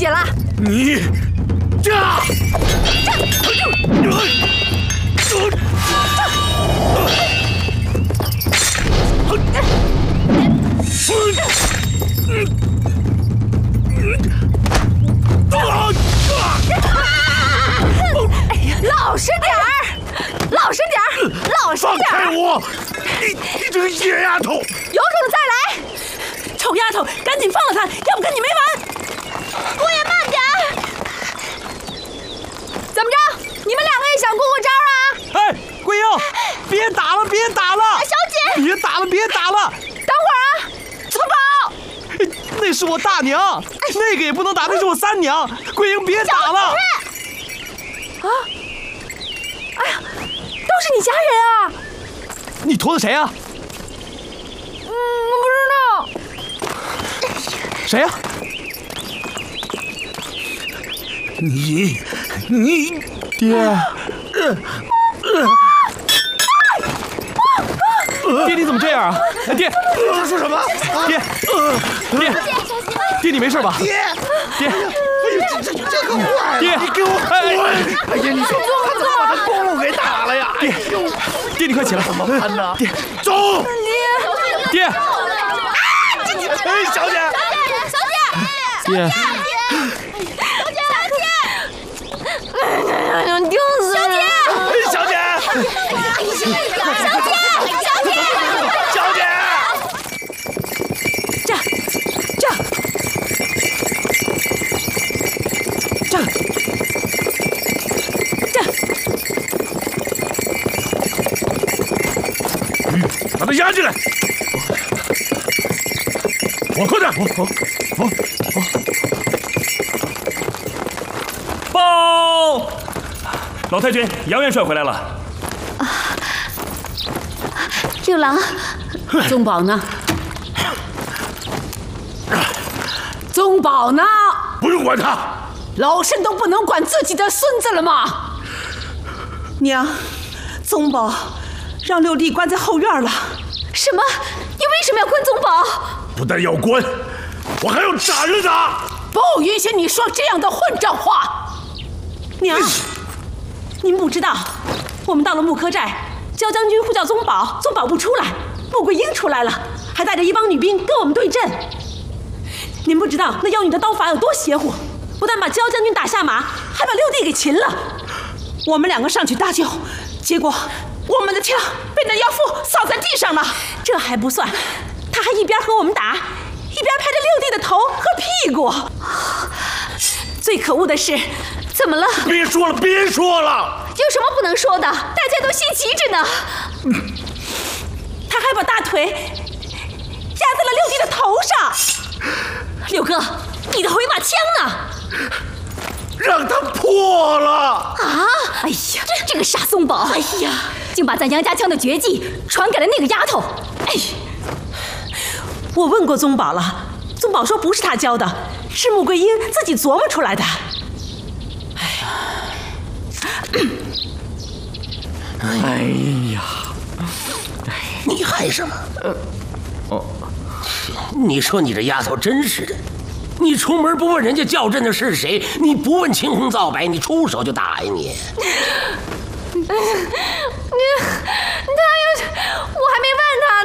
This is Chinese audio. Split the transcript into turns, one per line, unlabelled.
险了！
你，
老实点儿，老实点儿，老实点儿！
放开我！你这个野丫头！
有种再来！
臭丫头，赶紧放了他，要不跟你没完！
姑爷慢点儿！怎么着？你们两个也想过招啊？
哎，桂英，别打了，别打了！
小姐，
别打了，别打了！
等会儿啊！宗宝，
那是我大娘，那个也不能打，那是我三娘。桂英，别打了！
啊！哎呀，都是你家人啊！
你驮的谁啊？
我不知道。
谁呀？
你，
爹。爹，你怎么这样啊？爹，
说什么？
爹，你没事吧？爹，
哎呀，这个坏！
爹，
你给我滚！哎呀，你说他怎么把他公路给打了呀？
爹，你快起来！
怎么办呢？
爹，
走！
爹！
哎，小姐，
爹，
丢死了！
小姐，
这儿，
把他押进来！往后点！
报！老太君，杨元帅回来了。
六郎，
宗宝呢？宗宝呢？
不用管他。
老身都不能管自己的孙子了吗？娘，宗宝让六弟关在后院了。
什么？你为什么要关宗宝？
不但要关，我还要斩了他！
不允许你说这样的混账话！娘，您不知道，我们到了木柯寨，焦将军呼叫宗宝，宗宝不出来，穆桂英出来了，还带着一帮女兵跟我们对阵。您不知道那妖女的刀法有多邪乎，不但把焦将军打下马，还把六弟给擒了。我们两个上去搭救，结果我们的枪被那妖妇扫在地上了。这还不算，他还一边和我们打，一边拍着六弟的头和屁股。最可恶的是，
怎么了？
别说了，别说了！
有什么不能说的？大家都心急着呢。
他还把大腿压在了六弟的头上。六哥，你的回马枪呢？
让他破了！
啊！哎呀，这个傻松宝！哎呀，竟把咱杨家枪的绝技传给了那个丫头！哎，
我问过宗宝了，宗宝说不是他教的，是穆桂英自己琢磨出来的。
哎呀，
你害什么？你说你这丫头真是的，你出门不问人家叫阵的是谁，你不问青红皂白，你出手就打呀你！
他要是我还没问